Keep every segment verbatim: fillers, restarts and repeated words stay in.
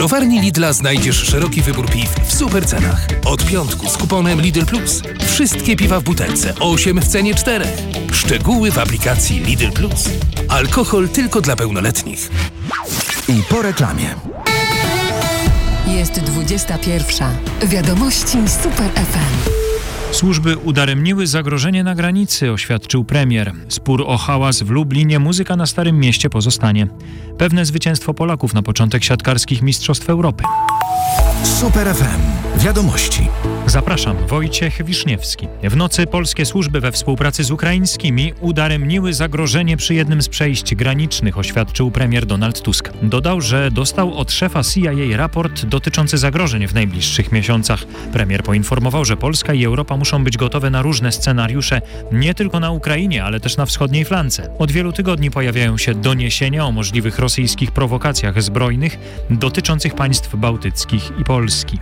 browarni Lidla znajdziesz szeroki wybór piw w super cenach. Od piątku z kuponem Lidl Plus. Wszystkie piwa w butelce, osiem w cenie czterech. Szczegóły w aplikacji Lidl Plus. Alkohol tylko dla pełnoletnich. I po reklamie. Jest dwudziesta pierwsza. Wiadomości Super F M. Służby udaremniły zagrożenie na granicy, oświadczył premier. Spór o hałas w Lublinie, muzyka na Starym Mieście pozostanie. Pewne zwycięstwo Polaków na początek siatkarskich Mistrzostw Europy. Super F M. Wiadomości. Zapraszam, Wojciech Wiszniewski. W nocy polskie służby we współpracy z ukraińskimi udaremniły zagrożenie przy jednym z przejść granicznych, oświadczył premier Donald Tusk. Dodał, że dostał od szefa C I A raport dotyczący zagrożeń w najbliższych miesiącach. Premier poinformował, że Polska i Europa muszą być gotowe na różne scenariusze, nie tylko na Ukrainie, ale też na wschodniej flance. Od wielu tygodni pojawiają się doniesienia o możliwych rosyjskich prowokacjach zbrojnych dotyczących państw bałtyckich i Polski.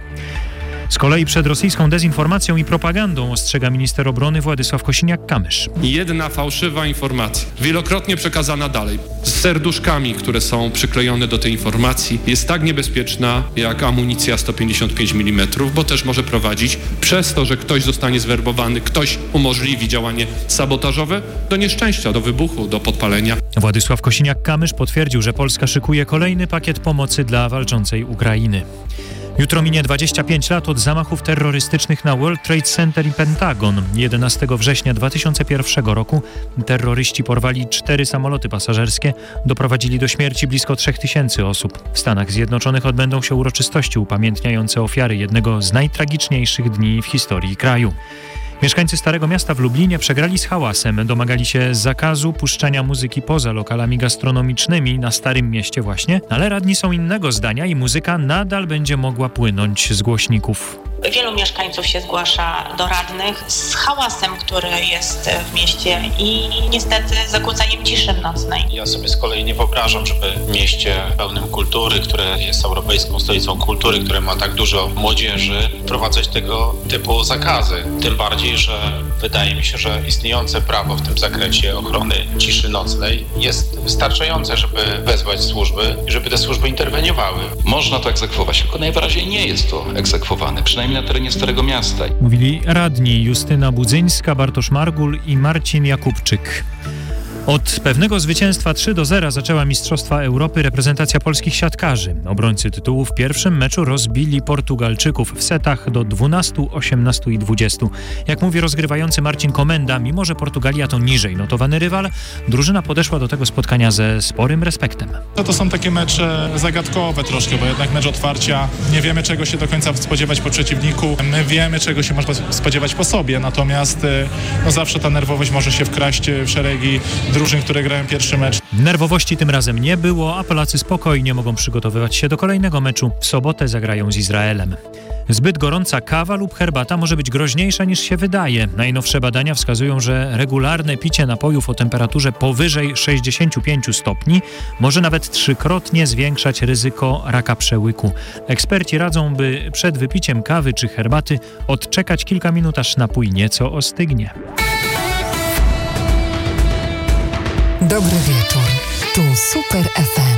Z kolei przed rosyjską dezinformacją i propagandą ostrzega minister obrony Władysław Kosiniak-Kamysz. Jedna fałszywa informacja, wielokrotnie przekazana dalej, z serduszkami, które są przyklejone do tej informacji, jest tak niebezpieczna jak amunicja sto pięćdziesiąt pięć milimetrów, bo też może prowadzić przez to, że ktoś zostanie zwerbowany, ktoś umożliwi działanie sabotażowe, do nieszczęścia, do wybuchu, do podpalenia. Władysław Kosiniak-Kamysz potwierdził, że Polska szykuje kolejny pakiet pomocy dla walczącej Ukrainy. Jutro minie dwadzieścia pięć lat od zamachów terrorystycznych na World Trade Center i Pentagon. jedenastego września dwa tysiące pierwszego roku terroryści porwali cztery samoloty pasażerskie, doprowadzili do śmierci blisko trzech tysięcy osób. W Stanach Zjednoczonych odbędą się uroczystości upamiętniające ofiary jednego z najtragiczniejszych dni w historii kraju. Mieszkańcy Starego Miasta w Lublinie przegrali z hałasem. Domagali się zakazu puszczania muzyki poza lokalami gastronomicznymi na Starym Mieście właśnie, ale radni są innego zdania i muzyka nadal będzie mogła płynąć z głośników. Wielu mieszkańców się zgłasza do radnych z hałasem, który jest w mieście i niestety zakłócaniem ciszy nocnej. Ja sobie z kolei nie wyobrażam, żeby w mieście pełnym kultury, które jest europejską stolicą kultury, które ma tak dużo młodzieży, wprowadzać tego typu zakazy. Tym bardziej, że wydaje mi się, że istniejące prawo w tym zakresie ochrony ciszy nocnej jest wystarczające, żeby wezwać służby i żeby te służby interweniowały. Można to egzekwować, tylko najwyraźniej nie jest to egzekwowane, przynajmniej na terenie Starego Miasta. Mówili radni Justyna Budzyńska, Bartosz Margul i Marcin Jakubczyk. Od pewnego zwycięstwa trzy do zera zaczęła Mistrzostwa Europy reprezentacja polskich siatkarzy. Obrońcy tytułu w pierwszym meczu rozbili Portugalczyków w setach do dwunastu, osiemnastu i dwudziestu. Jak mówi rozgrywający Marcin Komenda, mimo że Portugalia to niżej notowany rywal, drużyna podeszła do tego spotkania ze sporym respektem. No to są takie mecze zagadkowe troszkę, bo jednak mecz otwarcia, nie wiemy czego się do końca spodziewać po przeciwniku, my wiemy czego się można spodziewać po sobie, natomiast no zawsze ta nerwowość może się wkraść w szeregi drużyn, które grają pierwszy mecz. Nerwowości tym razem nie było, a Polacy spokojnie mogą przygotowywać się do kolejnego meczu. W sobotę zagrają z Izraelem. Zbyt gorąca kawa lub herbata może być groźniejsza niż się wydaje. Najnowsze badania wskazują, że regularne picie napojów o temperaturze powyżej sześćdziesięciu pięciu stopni może nawet trzykrotnie zwiększać ryzyko raka przełyku. Eksperci radzą, by przed wypiciem kawy czy herbaty odczekać kilka minut, aż napój nieco ostygnie. Dobry wieczór. Tu Super F M.